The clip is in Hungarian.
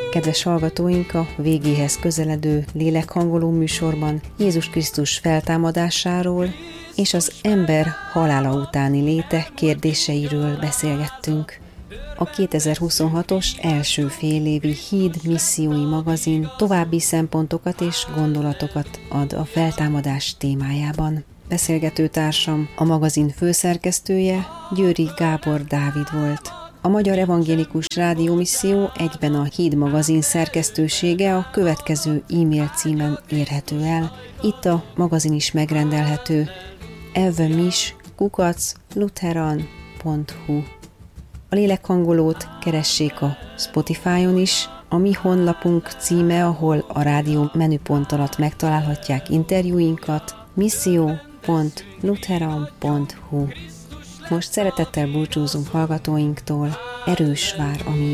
Kedves hallgatóink, a végéhez közeledő lélekhangoló műsorban Jézus Krisztus feltámadásáról és az ember halála utáni léte kérdéseiről beszélgettünk. A 2026-os első félévi Híd missziói magazin további szempontokat és gondolatokat ad a feltámadás témájában. Beszélgetőtársam, a magazin főszerkesztője Győri Gábor Dávid volt. A Magyar Evangélikus Rádiómisszió egyben a Híd magazin szerkesztősége a következő e-mail címen érhető el. Itt a magazin is megrendelhető: evemis@lutheran.hu. A lélekhangolót keressék a Spotify-on is, a mi honlapunk címe, ahol a rádió menüpont alatt megtalálhatják interjúinkat, misszió.lutheran.hu. Most szeretettel búcsúzunk hallgatóinktól, erős vár a mi